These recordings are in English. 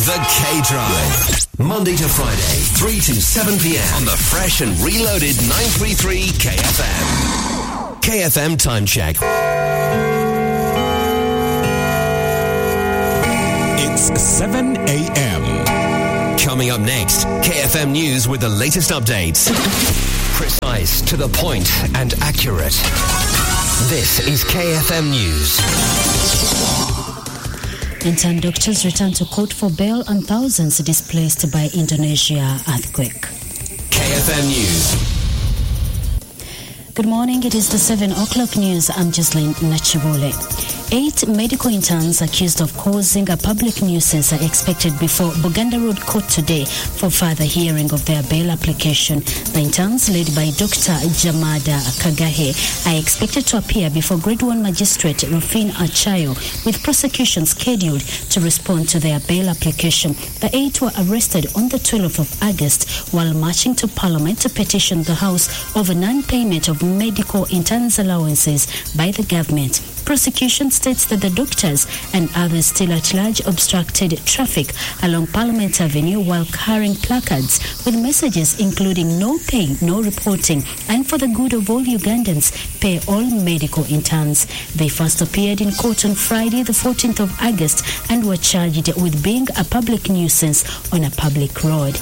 The K-Drive. Monday to Friday, 3 to 7 p.m. on the fresh and reloaded 933 KFM. KFM Time Check. It's 7 a.m. Coming up next, KFM News with the latest updates. Precise, to the point, and accurate. This is KFM News. Intern doctors return to court for bail on thousands displaced by Indonesia earthquake. KFM News. Good morning, it is the 7 o'clock news. I'm Jocelyn Nachibole. 8 medical interns accused of causing a public nuisance are expected before Buganda Road Court today for further hearing of their bail application. The interns, led by Dr. Jamada Kagahe, are expected to appear before Grade 1 Magistrate Rufin Achayo, with prosecution scheduled to respond to their bail application. The 8 were arrested on the 12th of August while marching to Parliament to petition the House over non-payment of medical interns' allowances by the government. Prosecution states that the doctors and others still at large obstructed traffic along Parliament Avenue while carrying placards with messages including no pay, no reporting, and for the good of all Ugandans, pay all medical interns. They first appeared in court on Friday, the 14th of August, and were charged with being a public nuisance on a public road.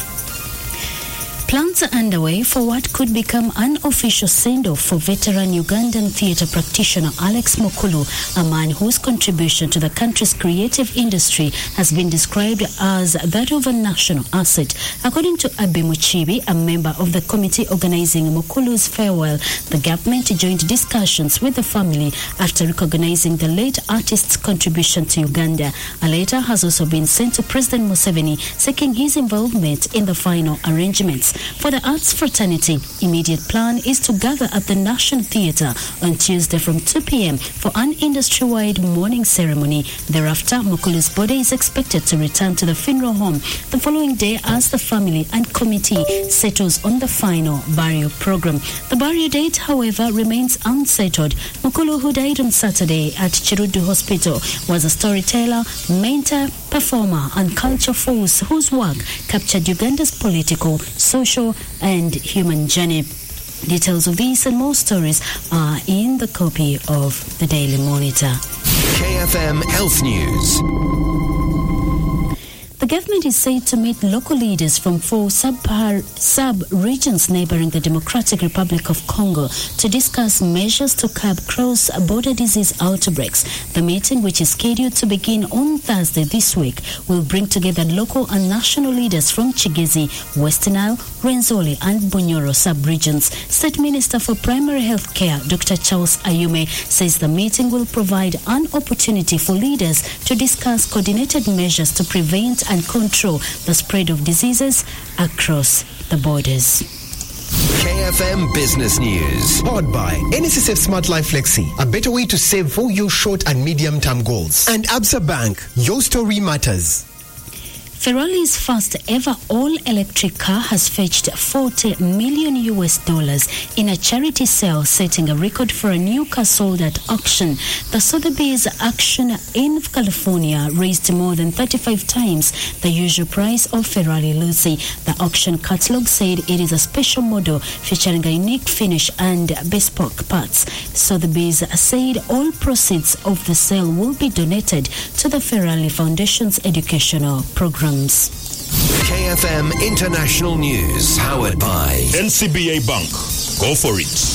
Plans are underway for what could become an official send-off for veteran Ugandan theatre practitioner Alex Mukulu, a man whose contribution to the country's creative industry has been described as that of a national asset. According to Abe Muchibi, a member of the committee organizing Mukulu's farewell, the government joined discussions with the family after recognizing the late artist's contribution to Uganda. A letter has also been sent to President Museveni seeking his involvement in the final arrangements. For the arts fraternity, immediate plan is to gather at the National Theatre on Tuesday from 2 p.m. for an industry-wide mourning ceremony. Thereafter, Mukulu's body is expected to return to the funeral home the following day as the family and committee settles on the final burial program. The burial date, however, remains unsettled. Mukulu, who died on Saturday at Chirudu Hospital, was a storyteller, mentor, performer, and culture force whose work captured Uganda's political, social, and human journey. Details of these and more stories are in the copy of the Daily Monitor. KFM Health News. The government is said to meet local leaders from 4 sub-regions neighboring the Democratic Republic of Congo to discuss measures to curb cross-border disease outbreaks. The meeting, which is scheduled to begin on Thursday this week, will bring together local and national leaders from Chigezi, Western Nile, Rwenzori, and Bunyoro sub-regions. State Minister for Primary Health Care, Dr. Charles Ayume, says the meeting will provide an opportunity for leaders to discuss coordinated measures to prevent and control the spread of diseases across the borders. KFM Business News. Powered by NSSF Smart Life Flexi, a better way to save for your short and medium-term goals. And Absa Bank, your story matters. Ferrari's first ever all-electric car has fetched $40 million in a charity sale, setting a record for a new car sold at auction. The Sotheby's auction in California raised more than 35 times the usual price of Ferrari Lucy. The auction catalog said it is a special model featuring a unique finish and bespoke parts. Sotheby's said all proceeds of the sale will be donated to the Ferrari Foundation's educational program. KFM International News, powered by NCBA Bank. Go for it.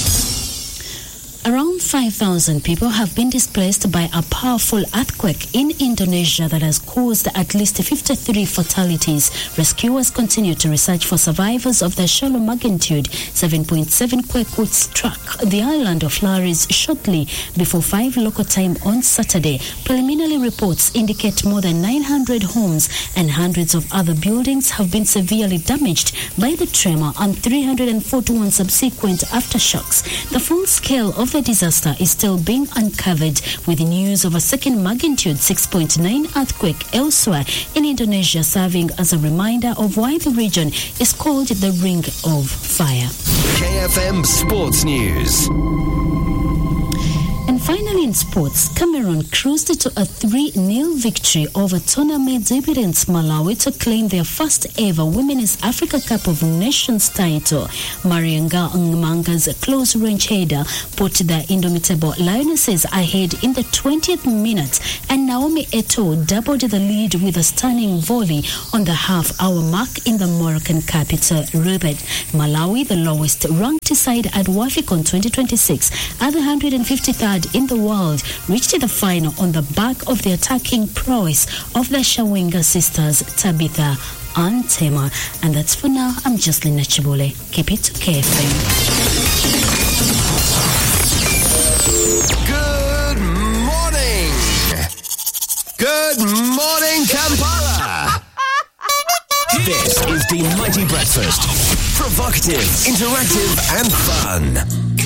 Around 5,000 people have been displaced by a powerful earthquake in Indonesia that has caused at least 53 fatalities. Rescuers continue to research for survivors of the shallow magnitude 7.7 quake which struck the island of Flores shortly before 5 local time on Saturday. Preliminary reports indicate more than 900 homes and hundreds of other buildings have been severely damaged by the tremor and 341 subsequent aftershocks. The full scale of the disaster is still being uncovered, with news of a second magnitude 6.9 earthquake elsewhere in Indonesia serving as a reminder of why the region is called the Ring of Fire. KFM Sports News. And finally, Finally, in sports, Cameroon cruised to a 3-0 victory over tournament debutants Malawi to claim their first ever Women's Africa Cup of Nations title. Marianga Ngmanga's close-range header put the indomitable Lionesses ahead in the 20th minute, and Naomi Eto'o doubled the lead with a stunning volley on the half-hour mark in the Moroccan capital, Rabat. Malawi, the lowest-ranked side at WAFCON 2026, at the 153rd in the world, reached the final on the back of the attacking prowess of the Shawinga sisters, Tabitha and Tema. And that's for now. I'm Jocelyn Nachibule. Keep it to KFM. Good morning. Good morning, Kampala. This is the Mighty Breakfast. Provocative, interactive, and fun.